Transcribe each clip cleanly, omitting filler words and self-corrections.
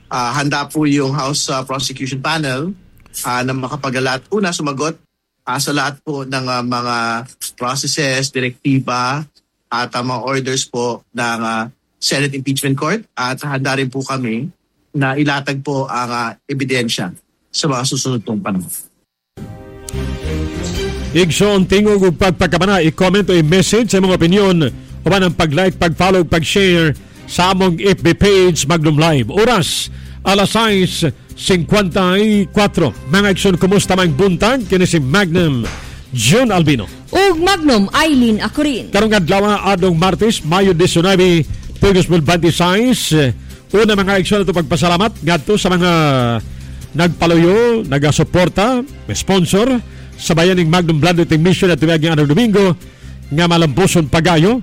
handa po yung House Prosecution Panel na makapagalat una sumagot sa lahat po ng mga processes, direktiba at mga orders po ng Senate Impeachment Court at handa rin po kami na ilatag po ang ebidensya sa mga susunod pong panahon. Igsoon tingog ug pagpagkamana, i-comment o i-message sa mga opinion uban ang pag-like, pag-follow, pag-share sa among FB page Magnum Live. Oras, alas 6:54. Mga igsoon, kumusta mang buntag? Kini si Magnum June Albino. Ug Magnum Eileen Acorin. Karong adlaw adong Martes, Mayo 19, 2026. Una mga igsoon ito pagpasalamat ngadto sa mga nagpaluyo, nagasuporta, may sponsor sa bayaning Magnum Bloodletting Mission at tuwag ng Domingo nga malamposon pagayo.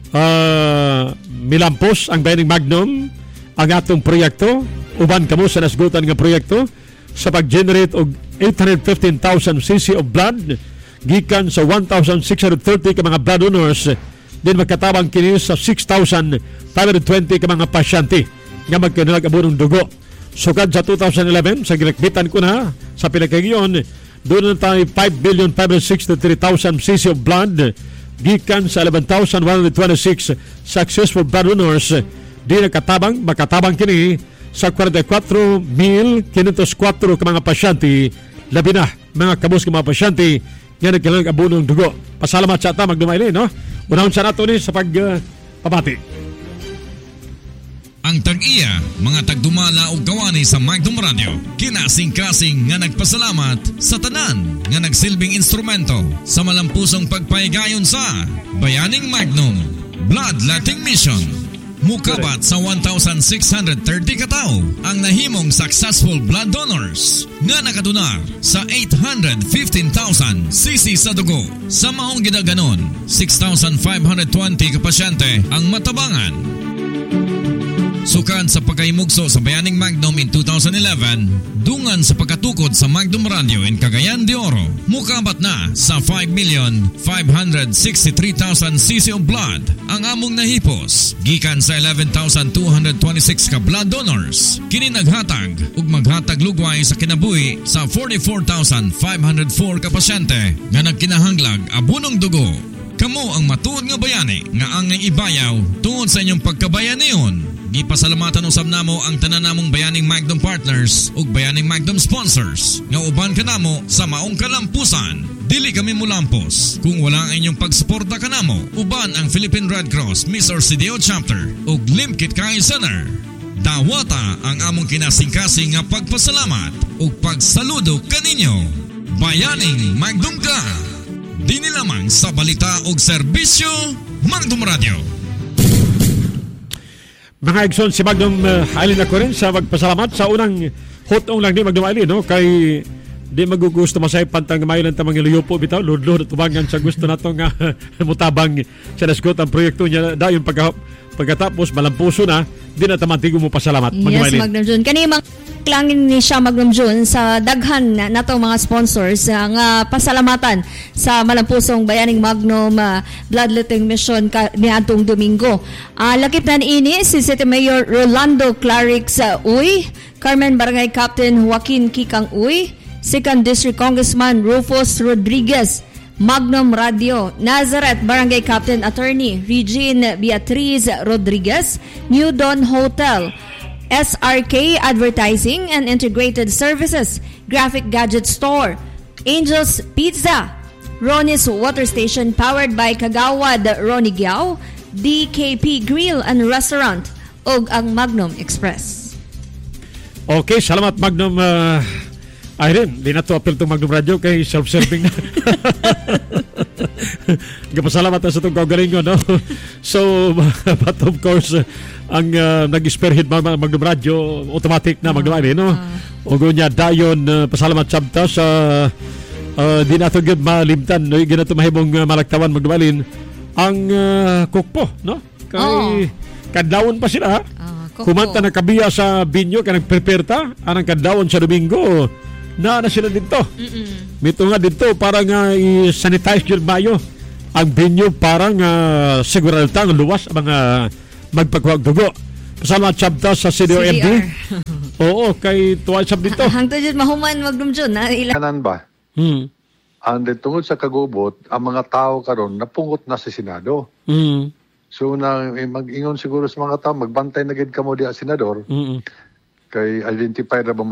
Milampos ang bayaning Magnum ang atong proyekto. Uban kamo sa nasgutan nga proyekto sa pag-generate og 815,000 cc of blood gikan sa 1,630 ka mga blood donors. Din magkatabang kini sa 6,520 ka mga pasyente nga magkanalag abunong dugo. Sukad sa 2011 sa ginakbitan ko na sa pinakagiyon, doon na tayo 5,563,000 cc of blood gikan sa 11,126 successful blood donors. Di nakatabang, makatabang kini sa 44,504 ka mga pasyente, labi na mga kabus ka mga pasyente nga nagkailangang abunong dugo. Pasalamat sa ata magdumaili, no? Unahon sa nato ni sa pagpabati. Ang tag-iya, mga tagdumala o gawani sa Magnum Radio, kinasing-kasing nga nagpasalamat sa tanan nga nagsilbing instrumento sa malampusong pagpaygayon sa Bayaning Magnum Bloodletting Mission. Mukabat sa 1,630 katao ang nahimong successful blood donors nga nakadonar sa 815,000 cc sa dugo. Sa maong ginaganon, 6,520 kapasyente ang matabangan. Sukan sa pagkaimugso sa Bayaning Magnum in 2011, dungan sa pagkatukod sa Magnum Radio in Cagayan de Oro, mukabat na sa 5,563,000 cc of blood ang among nahipos gikan sa 11,226 ka blood donors. Kini naghatag ug maghatag lugway sa kinabuhi sa 44,504 ka pasyente nga nagkinahanglag abunong dugo. Kamo ang matuod nga bayani nga angay ibayaw tungod sa inyong pagkabayaniyon. Gipasalamatan usab namo ang tanan namong Bayaning Magnum partners ug Bayaning Magnum sponsors nga uban kanamo sa maong kalampusan. Dili kami mulampos kung wala ang inyong pagsuporta kanamo. Uban ang Philippine Red Cross Miss Orsideo Chapter ug Limkit Kai Center. Dawata ang among kinasing-kasing nga pagpasalamat ug pagsaludo kaninyo. Bayaning Magnum ka. Dini lamang sa balita ug serbisyo Magnum Radio. Mga igsoon, si Magnum Eileen ako rin sa magpasalamat sa unang hotong lang ni Magnum Eileen, no? Kay di magugusto masay pantang gamayon ng tamang iluyo po bitaw, lord tubangan sa gusto nato nga mutabang sa nasgot ang proyekto niya dayon pagkatapos malampuso na, di na tamantigo mo pasalamat. Magnum Eileen. Yes, Magnum June. Kanimang klangin ni siya Magnum June sa daghan natong mga sponsors nga pasalamatan sa malampusong Bayaning Magnum Bloodletting Mission niadtong Domingo. Lakip na ini si City Mayor Rolando Clarix Uy, Carmen Barangay Captain Joaquin Kikang Uy, 2nd District Congressman Rufus Rodriguez, Magnum Radio, Nazareth Barangay Captain Attorney Regine Beatriz Rodriguez, New Dawn Hotel, SRK Advertising and Integrated Services, Graphic Gadget Store, Angels Pizza, Ronnie's Water Station powered by Kagawad Ronnie Giao, DKP Grill and Restaurant, ug ang Magnum Express. Okay, salamat Magnum Irene, di na to apel itong Magnum Radio kay self-serving na. Kapasalamat na sa itong kagalingon, no? So, but of course, ang nag-spearhead Magnum Radio, automatic na Magnum Irene, no? O gunya dayon, pasalamat sabta sa di na ito malimtan, no? Di na ito mahimong malaktawan Magnum Irene, ang kukpo, no? Kay kadlawon pa sila, kumanta na kabiya sa binyo, kaya nagpreperta, anang kadlawon sa Domingo, na sila dito. Mito nga dito para nga i-sanitize yun mayo ang binyo para nga siguralta ang luwas ang mga magpagwag dugo. Kasama at sabta sa CDO MD Oo, kay tuwasap dito. Hangtod yun mahuman Magnum John na ilan. Kanan ba? Hmm. And tungod sa kagubot, ang mga tao karon napungot na sa Senado. Hmm. So mag-ingon siguro sa mga tao, magbantay na gid kamo diha senador Hmm. kay identify ra ba mo